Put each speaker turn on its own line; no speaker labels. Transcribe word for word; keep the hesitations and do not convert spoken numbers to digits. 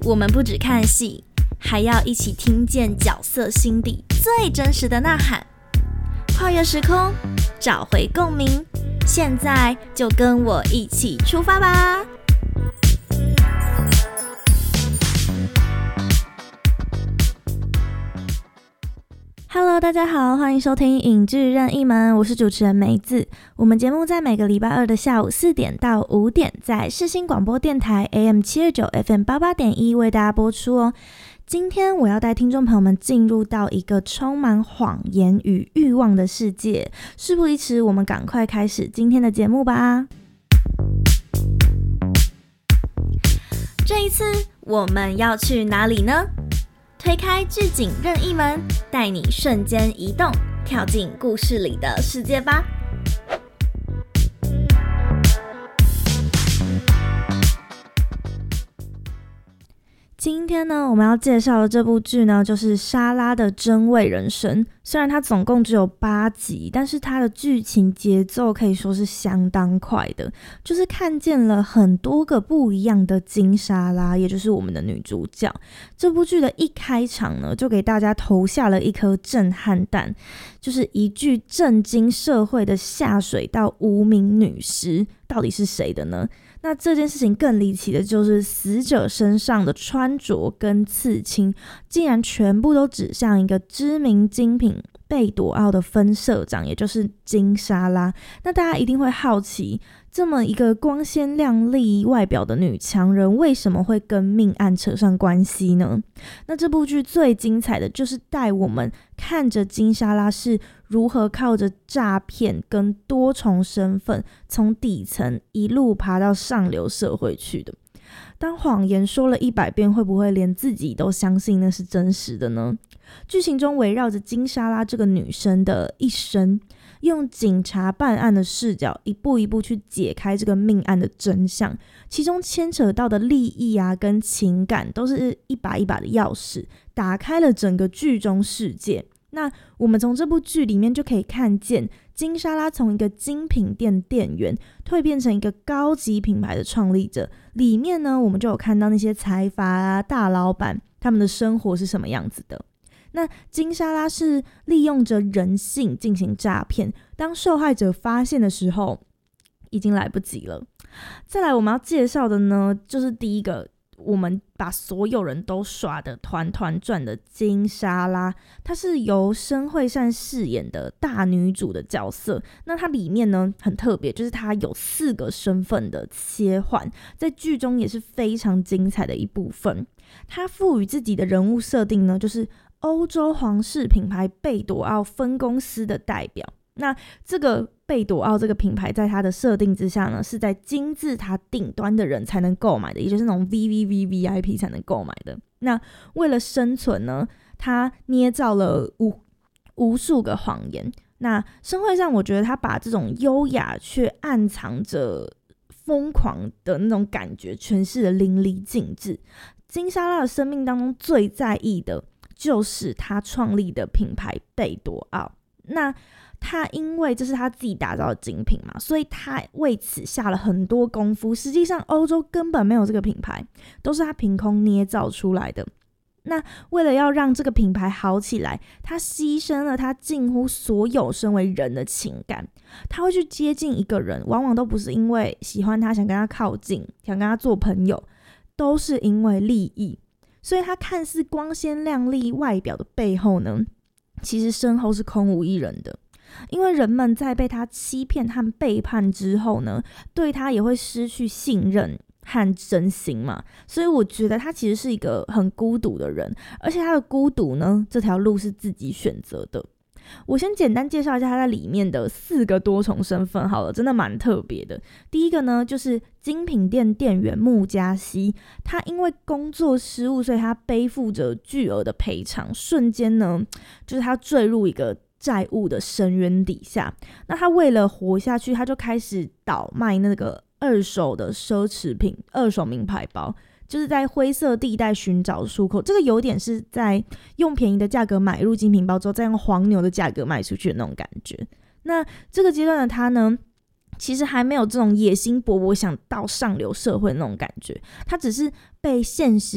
我们不只看戏，还要一起听见角色心底最真实的呐喊，跨越时空，找回共鸣。现在就跟我一起出发吧！Hello， 大家好，欢迎收听影剧任意门，我是主持人梅子。我们节目在每个礼拜二的下午四点到五点，在世新广播电台 A M 七二九 F M 八八点一为大家播出哦。今天我要带听众朋友们进入到一个充满谎言与欲望的世界，事不宜迟，我们赶快开始今天的节目吧。这一次我们要去哪里呢？推开剧景任意门，带你瞬间移动，跳进故事里的世界吧。今天呢，我们要介绍的这部剧呢，就是莎拉的真味人生。虽然它总共只有八集，但是它的剧情节奏可以说是相当快的，就是看见了很多个不一样的金莎拉，也就是我们的女主角。这部剧的一开场呢，就给大家投下了一颗震撼弹，就是一具震惊社会的下水道无名女尸，到底是谁的呢？那这件事情更离奇的就是死者身上的穿着跟刺青竟然全部都指向一个知名精品贝朵奥的分社长，也就是金莎拉。那大家一定会好奇，这么一个光鲜亮丽外表的女强人为什么会跟命案扯上关系呢？那这部剧最精彩的就是带我们看着金莎拉是如何靠着诈骗跟多重身份从底层一路爬到上流社会去的。当谎言说了一百遍，会不会连自己都相信那是真实的呢？剧情中围绕着金莎拉这个女生的一生，用警察办案的视角一步一步去解开这个命案的真相，其中牵扯到的利益啊跟情感都是一把一把的钥匙，打开了整个剧中世界。那我们从这部剧里面就可以看见金莎拉从一个精品店店员蜕变成一个高级品牌的创立者，里面呢我们就有看到那些财阀啊大老板他们的生活是什么样子的。那金莎拉是利用着人性进行诈骗，当受害者发现的时候已经来不及了。再来我们要介绍的呢，就是第一个我们把所有人都耍得团团转的金莎拉，她是由申惠善饰演的大女主的角色。那她里面呢很特别，就是她有四个身份的切换，在剧中也是非常精彩的一部分。她赋予自己的人物设定呢，就是欧洲皇室品牌贝朵奥分公司的代表。那这个贝朵奥这个品牌在它的设定之下呢，是在金字塔顶端的人才能购买的，也就是那种 V V V V I P 才能购买的。那为了生存呢，他捏造了无无数个谎言。那申惠善我觉得他把这种优雅却暗藏着疯狂的那种感觉诠释得淋漓尽致。金莎拉的生命当中最在意的就是他创立的品牌贝朵奥。那他因为这是他自己打造的精品嘛，所以他为此下了很多功夫。实际上欧洲根本没有这个品牌，都是他凭空捏造出来的。那为了要让这个品牌好起来，他牺牲了他近乎所有身为人的情感。他会去接近一个人，往往都不是因为喜欢他想跟他靠近，想跟他做朋友，都是因为利益。所以他看似光鲜亮丽外表的背后呢，其实身后是空无一人的。因为人们在被他欺骗和背叛之后呢，对他也会失去信任和真心嘛，所以我觉得他其实是一个很孤独的人，而且他的孤独呢，这条路是自己选择的。我先简单介绍一下他在里面的四个多重身份好了，真的蛮特别的。第一个呢，就是精品店店员穆加西，他因为工作失误，所以他背负着巨额的赔偿，瞬间呢，就是他坠入一个债务的深渊底下。那他为了活下去，他就开始倒卖那个二手的奢侈品，二手名牌包，就是在灰色地带寻找出口。这个有点是在用便宜的价格买入精品包之后，再用黄牛的价格卖出去的那种感觉。那这个阶段的他呢，其实还没有这种野心勃勃想到上流社会的那种感觉，他只是被现实